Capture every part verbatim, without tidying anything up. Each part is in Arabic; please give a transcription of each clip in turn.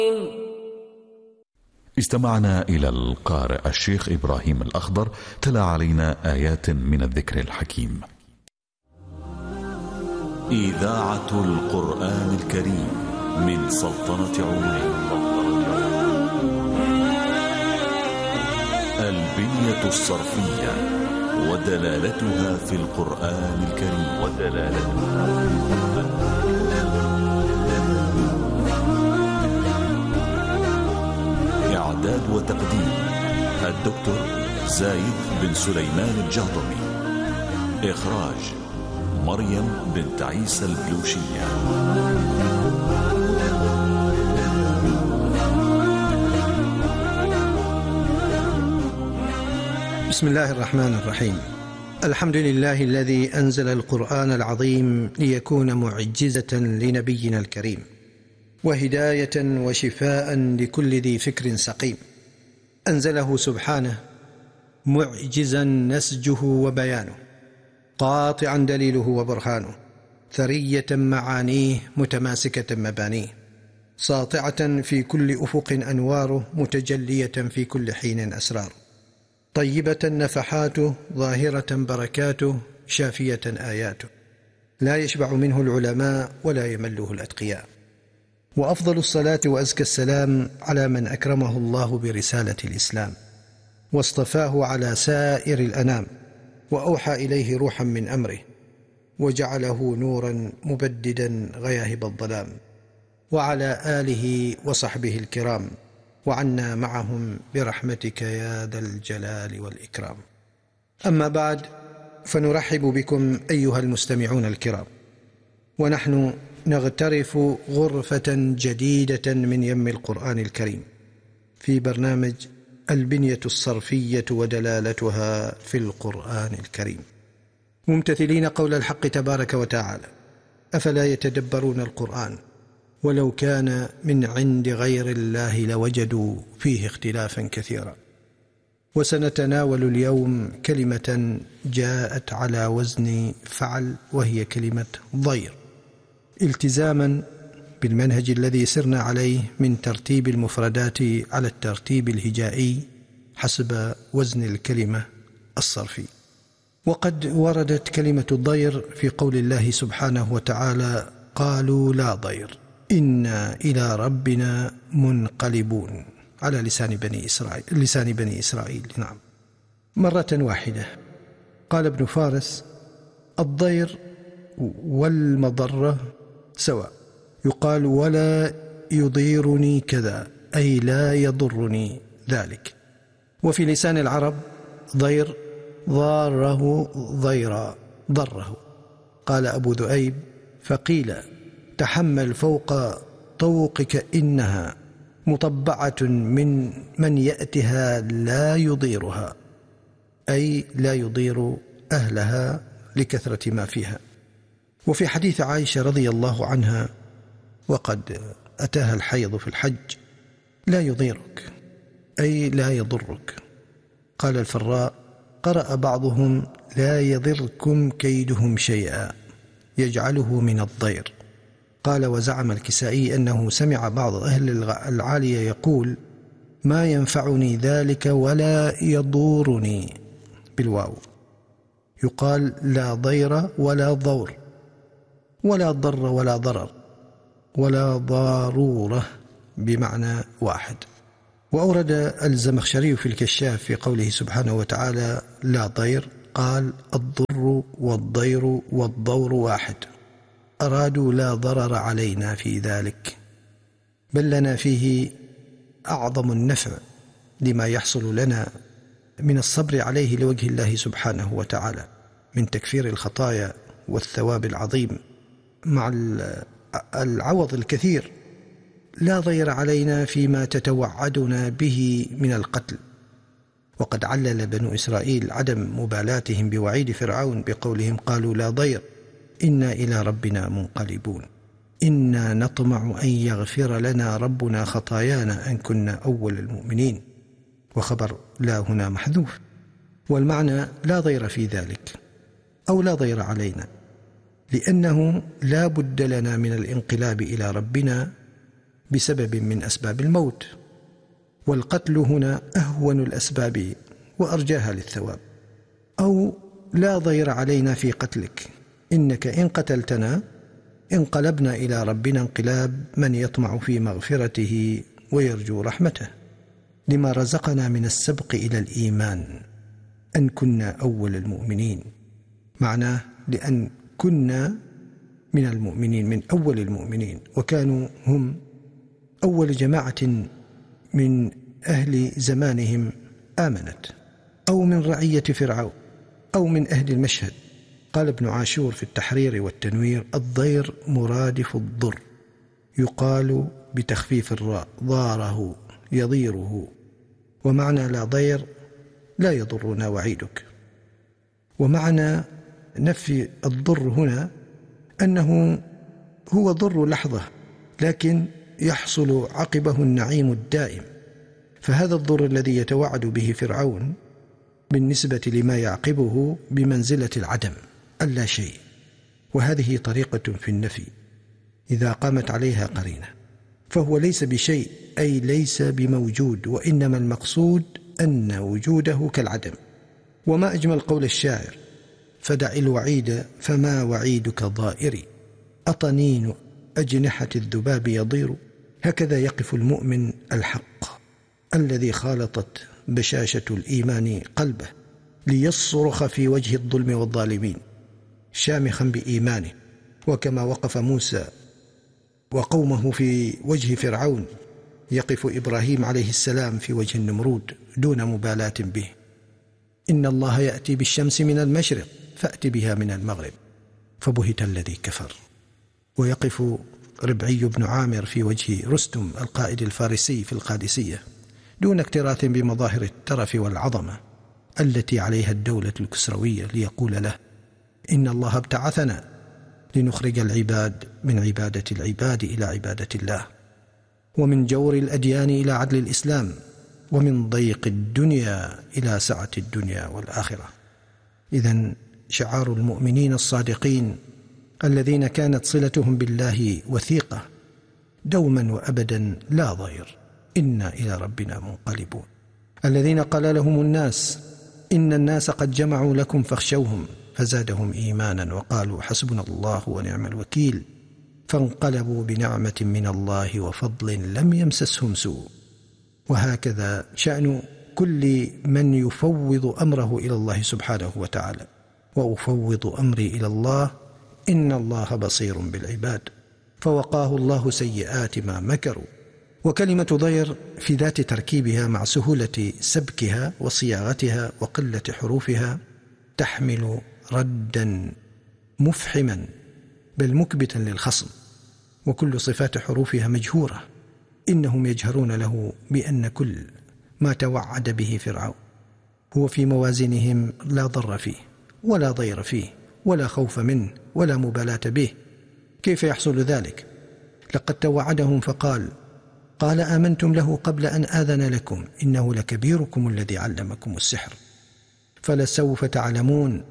استمعنا إلى القارئ الشيخ إبراهيم الأخضر تلا علينا آيات من الذكر الحكيم. إذاعة القرآن الكريم من سلطنة عمان. البنية الصرفية ودلالتها في القرآن الكريم ودلالتها في القرآن. إعداد وتقديم الدكتور زايد بن سليمان الجهضمي. إخراج مريم بنت عيسى البلوشية. بسم الله الرحمن الرحيم. الحمد لله الذي أنزل القرآن العظيم ليكون معجزة لنبينا الكريم، وهداية وشفاء لكل ذي فكر سقيم. أنزله سبحانه معجزا نسجه وبيانه، قاطعا دليله وبرهانه، ثرية معانيه متماسكة مبانيه، ساطعة في كل أفق أنواره، متجلية في كل حين أسراره، طيبة نفحاته، ظاهرة بركاته، شافية آياته، لا يشبع منه العلماء ولا يمله الأتقياء. وأفضل الصلاة وأزكى السلام على من أكرمه الله برسالة الإسلام، واصطفاه على سائر الأنام، وأوحى إليه روحا من أمره، وجعله نورا مبددا غياهب الظلام، وعلى آله وصحبه الكرام، وعنا معهم برحمتك يا ذا الجلال والإكرام. أما بعد، فنرحب بكم أيها المستمعون الكرام، ونحن نغترف غرفة جديدة من يم القرآن الكريم في برنامج البنية الصرفية ودلالتها في القرآن الكريم، ممتثلين قول الحق تبارك وتعالى: أفلا يتدبرون القرآن ولو كان من عند غير الله لوجدوا فيه اختلافا كثيرا. وسنتناول اليوم كلمة جاءت على وزن فعل، وهي كلمة ضير، التزاما بالمنهج الذي سرنا عليه من ترتيب المفردات على الترتيب الهجائي حسب وزن الكلمة الصرفي. وقد وردت كلمة الضير في قول الله سبحانه وتعالى: قالوا لا ضير إنا إلى ربنا منقلبون، على لسان بني إسرائيل لسان بني إسرائيل نعم، مرة واحدة. قال ابن فارس: الضير والمضرة سواء، يقال ولا يضيرني كذا، أي لا يضرني ذلك. وفي لسان العرب ضير ضاره ضيرا ضره. قال أبو ذؤيب: فقيل تحمل فوق طوقك إنها مطبعة من من يأتها لا يضيرها، أي لا يضير أهلها لكثرة ما فيها. وفي حديث عائشة رضي الله عنها: وقد أتاها الحيض في الحج، لا يضيرك أي لا يضرك. قال الفراء: قرأ بعضهم لا يضركم كيدهم شيئا، يجعله من الضير. قال: وزعم الكسائي أنه سمع بعض أهل العالية يقول: ما ينفعني ذلك ولا يضورني بالواو، يقال لا ضير ولا ضور، ولا ضر ولا ضرر، ولا ضارورة بمعنى واحد. وأورد الزمخشري في الكشاف في قوله سبحانه وتعالى لا ضير، قال: الضر والضير والضور واحد، أرادوا لا ضرر علينا في ذلك، بل لنا فيه أعظم النفع لما يحصل لنا من الصبر عليه لوجه الله سبحانه وتعالى من تكفير الخطايا والثواب العظيم مع العوض الكثير. لا ضير علينا فيما تتوعدنا به من القتل. وقد علل بنو إسرائيل عدم مبالاتهم بوعيد فرعون بقولهم: قالوا لا ضير إنا إلى ربنا منقلبون، إنا نطمع أن يغفر لنا ربنا خطايانا أن كنا أول المؤمنين. وخبر لا هنا محذوف، والمعنى لا ضير في ذلك أو لا ضير علينا، لأنه لا بد لنا من الانقلاب إلى ربنا بسبب من أسباب الموت، والقتل هنا أهون الأسباب وأرجاها للثواب. أو لا ضير علينا في قتلك، إنك إن قتلتنا انقلبنا إلى ربنا انقلاب من يطمع في مغفرته ويرجو رحمته، لما رزقنا من السبق إلى الإيمان أن كنا أول المؤمنين. معناه لأن كنا من المؤمنين، من أول المؤمنين، وكانوا هم أول جماعة من أهل زمانهم آمنت، أو من رعية فرعون، أو من أهل المشهد. قال ابن عاشور في التحرير والتنوير: الضير مرادف الضر، يقال بتخفيف الراء ضاره يضيره، ومعنى لا ضير لا يضرنا وعيدك. ومعنى نفي الضر هنا أنه هو ضر لحظة، لكن يحصل عقبه النعيم الدائم. فهذا الضر الذي يتوعد به فرعون بالنسبة لما يعقبه بمنزلة العدم، اللا شيء. وهذه طريقة في النفي إذا قامت عليها قرينة، فهو ليس بشيء، أي ليس بموجود، وإنما المقصود أن وجوده كالعدم. وما أجمل قول الشاعر: فدع الوعيد فما وعيدك ضائري، أطنين أجنحة الذباب يضير. هكذا يقف المؤمن الحق الذي خالطت بشاشة الإيمان قلبه ليصرخ في وجه الظلم والظالمين شامخا بإيمانه، وكما وقف موسى وقومه في وجه فرعون يقف إبراهيم عليه السلام في وجه النمرود دون مبالاة به. إن الله يأتي بالشمس من المشرق فأت بها من المغرب فبهت الذي كفر. ويقف ربعي بن عامر في وجه رستم القائد الفارسي في القادسية دون اكتراث بمظاهر الترف والعظمة التي عليها الدولة الكسروية، ليقول له: إن الله ابتعثنا لنخرج العباد من عبادة العباد إلى عبادة الله، ومن جور الأديان إلى عدل الإسلام، ومن ضيق الدنيا إلى سعة الدنيا والآخرة. إذن شعار المؤمنين الصادقين الذين كانت صلتهم بالله وثيقة دوما وأبدا: لا ضير، إنا إلى ربنا منقلبون. الذين قال لهم الناس إن الناس قد جمعوا لكم فاخشوهم فزادهم إيمانا وقالوا حسبنا الله ونعم الوكيل، فانقلبوا بنعمة من الله وفضل لم يمسسهم سوء. وهكذا شأن كل من يفوض أمره إلى الله سبحانه وتعالى: وأفوض أمري إلى الله إن الله بصير بالعباد. فوقاه الله سيئات ما مكروا. وكلمة ضير في ذات تركيبها مع سهولة سبكها وصياغتها وقلة حروفها تحمل ردا مفحما بل مكبتا للخصم، وكل صفات حروفها مجهورة. إنهم يجهرون له بأن كل ما توعد به فرعون هو في موازينهم لا ضر فيه ولا ضير فيه ولا خوف منه ولا مبالاة به. كيف يحصل ذلك؟ لقد توعدهم فقال: قال آمنتم له قبل أن آذن لكم إنه لكبيركم الذي علمكم السحر فلسوف تعلمون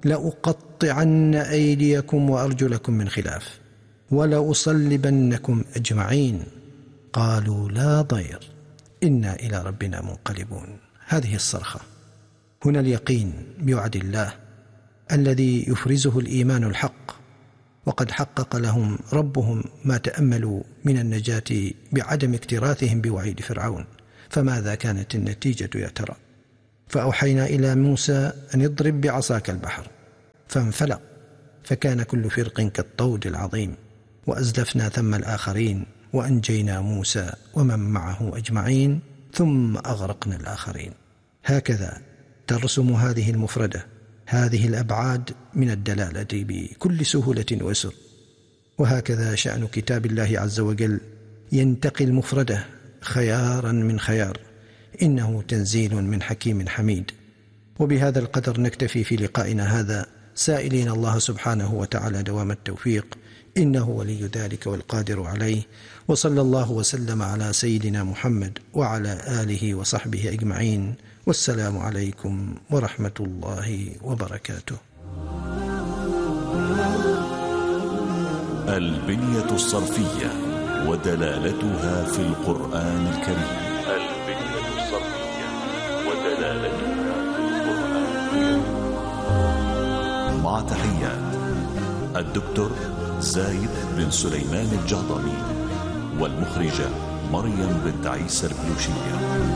لأقطعن أيديكم وأرجلكم من خلاف ولأصلبنكم أجمعين. قالوا لا ضير إنا إلى ربنا منقلبون. هذه الصرخة، هنا اليقين بوعد الله الذي يفرزه الإيمان الحق. وقد حقق لهم ربهم ما تأملوا من النجاة بعدم اكتراثهم بوعيد فرعون. فماذا كانت النتيجة يا ترى؟ فأوحينا إلى موسى أن اضرب بعصاك البحر فانفلق فكان كل فرق كالطود العظيم، وأزلفنا ثم الآخرين وأنجينا موسى ومن معه أجمعين ثم أغرقنا الآخرين. هكذا ترسم هذه المفردة هذه الأبعاد من الدلالة بكل سهولة ويسر. وهكذا شأن كتاب الله عز وجل ينتقي المفردة خيارا من خيار، إنه تنزيل من حكيم حميد. وبهذا القدر نكتفي في لقائنا هذا، سائلين الله سبحانه وتعالى دوام التوفيق، إنه ولي ذلك والقادر عليه. وصلى الله وسلم على سيدنا محمد وعلى آله وصحبه أجمعين، والسلام عليكم ورحمة الله وبركاته. البنية الصرفية. ودلالتها في القرآن الكريم. الفتنة الصرفية ودلالتها في القرآن الكريم. مع تحيات الدكتور زايد بن سليمان الجهضمي والمخرجة مريم بنت عيسى البلوشية.